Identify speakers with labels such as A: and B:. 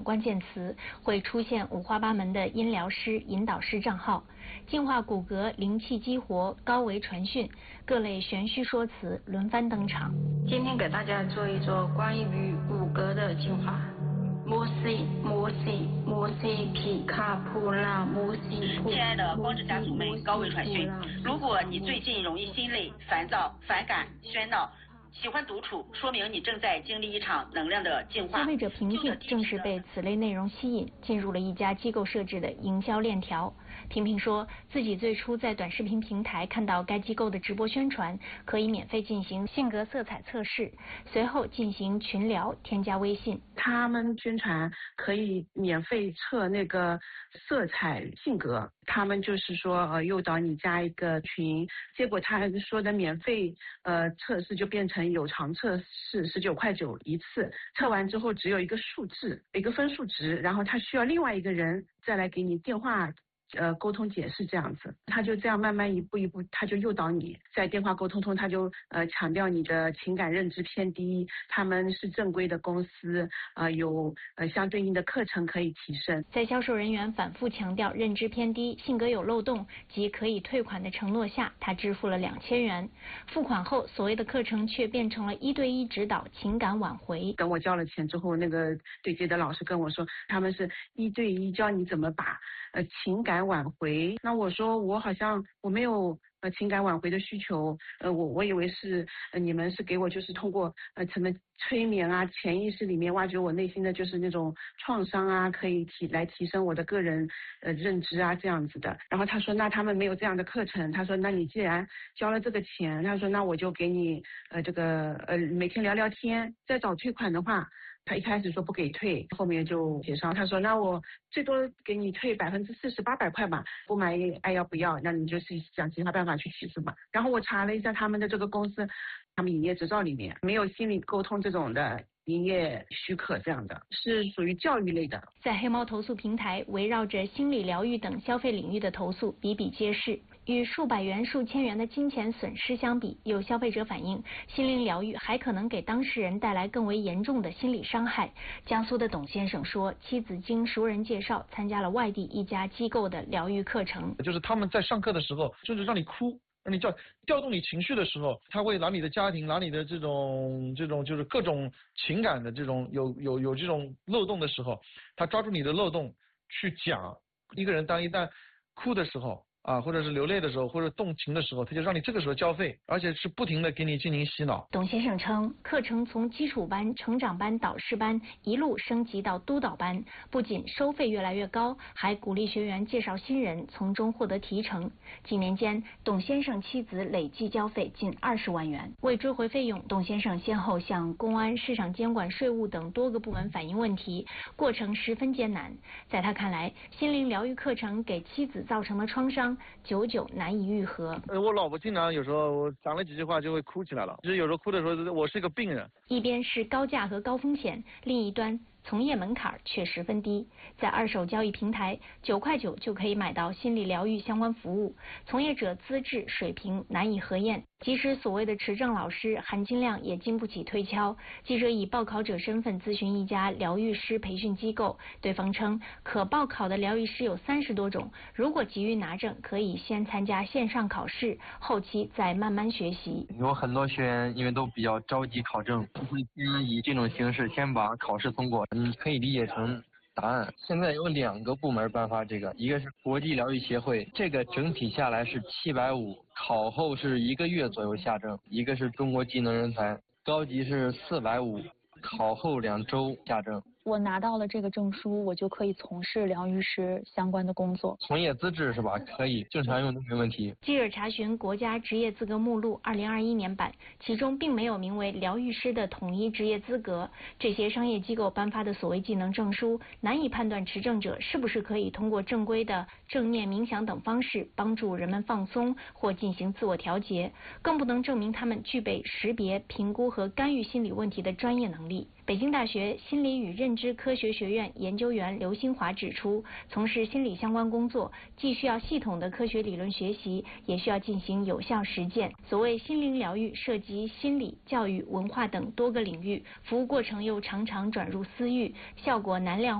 A: 关键词，会出现五花八门的音疗师、引导师账号，净化骨骼、灵气激活、高维传讯，各类玄虚说辞轮番登场。
B: 今天给大家做一做关于骨骼的净化。摩西皮卡普拉摩西。
C: 亲爱的光之家族们，高维传讯，如果你最近容易心累、烦躁、反感、喧闹，喜欢独处，说明你正在经历一场能量的净化。
A: 消费者平平正是被此类内容吸引，进入了一家机构设置的营销链条。平平说自己最初在短视频平台看到该机构的直播宣传，可以免费进行性格色彩测试，随后进行群聊，添加微信。
D: 他们宣传可以免费测那个色彩性格，他们就是说诱导你加一个群，结果他说的免费测试就变成有偿测试19.9一次，测完之后只有一个数字，一个分数值，然后他需要另外一个人再来给你电话沟通解释这样子，他就这样慢慢一步一步，他就诱导你在电话沟通中，他就强调你的情感认知偏低，他们是正规的公司，有相对应的课程可以提升。
A: 在销售人员反复强调认知偏低、性格有漏洞及可以退款的承诺下，他支付了2000元。付款后，所谓的课程却变成了1对1指导情感挽回。
D: 等我交了钱之后，那个对接的老师跟我说，他们是1对1教你怎么把情感挽回。那我说我好像我没有情感挽回的需求，我以为是你们是给我就是通过什么催眠啊，潜意识里面挖掘我内心的就是那种创伤啊，可以提升我的个人认知啊这样子的。然后他说那他们没有这样的课程，他说那你既然交了这个钱，他说那我就给你这个每天聊聊天，再找退款的话。他一开始说不给退，后面就协商，他说那我最多给你退40%，800块吧，不满意爱要不要，那你就是想其他办法去起诉吧。然后我查了一下他们的这个公司，他们营业执照里面没有心理沟通这种的营业许可，这样的是属于教育类的。
A: 在黑猫投诉平台，围绕着心理疗愈等消费领域的投诉比比皆是。与数百元、数千元的金钱损失相比，有消费者反映，心灵疗愈还可能给当事人带来更为严重的心理伤害。江苏的董先生说，妻子经熟人介绍参加了外地一家机构的疗愈课程。
E: 就是他们在上课的时候，就是让你哭，让你调动你情绪的时候，他会拿你的家庭，拿你的这种就是各种情感的这种有这种漏洞的时候，他抓住你的漏洞去讲。一个人当一旦哭的时候或者是流泪的时候，或者动情的时候，他就让你这个时候交费，而且是不停的给你进行洗脑。
A: 董先生称，课程从基础班、成长班、导师班一路升级到督导班，不仅收费越来越高，还鼓励学员介绍新人，从中获得提成。几年间，董先生妻子累计交费近20万元。为追回费用，董先生先后向公安、市场监管、税务等多个部门反映问题，过程十分艰难。在他看来，心灵疗愈课程给妻子造成了创伤，久久难以愈合。
E: 我老婆经常有时候我讲了几句话就会哭起来了，就是有时候哭的时候我是一个病人。
A: 一边是高价和高风险，另一端从业门槛却十分低，在二手交易平台9.9就可以买到心理疗愈相关服务，从业者资质水平难以核验，即使所谓的持证老师，含金量也经不起推敲。记者以报考者身份咨询一家疗愈师培训机构，对方称可报考的疗愈师有30多种，如果急于拿证，可以先参加线上考试，后期再慢慢学习。
F: 有很多学员因为都比较着急考证，会先以这种形式先把考试通过。你可以理解成答案。现在有2个部门颁发这个，一个是国际疗愈协会，这个整体下来是750，考后是1个月左右下证；一个是中国技能人才，高级是450，考后2周下证。
G: 我拿到了这个证书，我就可以从事疗愈师相关的工作。
F: 从业资质是吧？可以，正常用都没问题。
A: 记者查询国家职业资格目录2021年版，其中并没有名为疗愈师的统一职业资格。这些商业机构颁发的所谓技能证书，难以判断持证者是不是可以通过正规的正念冥想等方式帮助人们放松或进行自我调节，更不能证明他们具备识别、评估和干预心理问题的专业能力。北京大学心理与认知科学学院研究员刘新华指出，从事心理相关工作，既需要系统的科学理论学习，也需要进行有效实践。所谓心灵疗愈，涉及心理、教育、文化等多个领域，服务过程又常常转入私域，效果难量